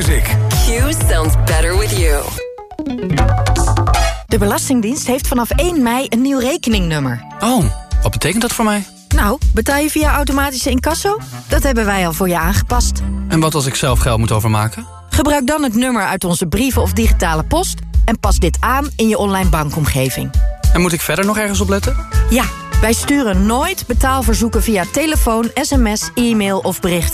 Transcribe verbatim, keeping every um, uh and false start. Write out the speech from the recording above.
music. Q sounds better with you. De Belastingdienst heeft vanaf één mei een nieuw rekeningnummer. Oh, wat betekent dat voor mij? Nou, betaal je via automatische incasso? Dat hebben wij al voor je aangepast. En wat als ik zelf geld moet overmaken? Gebruik dan het nummer uit onze brieven of digitale post en pas dit aan in je online bankomgeving. En moet ik verder nog ergens op letten? Ja, wij sturen nooit betaalverzoeken via telefoon, sms, e-mail of bericht.